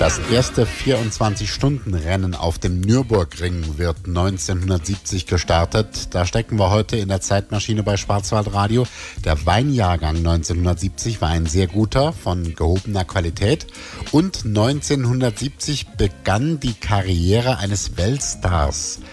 Das erste 24-Stunden-Rennen auf dem Nürburgring wird 1970 gestartet. Da stecken wir heute in der Zeitmaschine bei Schwarzwaldradio. Der Weinjahrgang 1970 war ein sehr guter, von gehobener Qualität. Und 1970 begann die Karriere eines Weltstars.